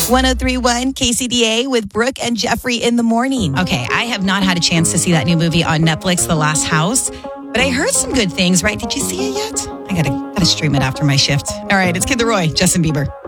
103.1 KCDA with Brooke and Jeffrey in the morning. Okay, I have not had a chance to see that new movie on Netflix, The Last House, but I heard some good things, right? Did you see it yet? I gotta stream it after my shift. All right, it's Kid Leroy, Justin Bieber.